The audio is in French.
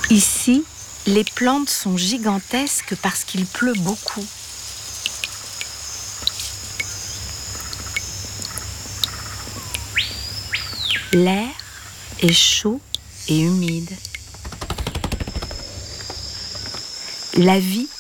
Ici, les plantes sont gigantesques parce qu'il pleut beaucoup. L'air est chaud et humide. La vie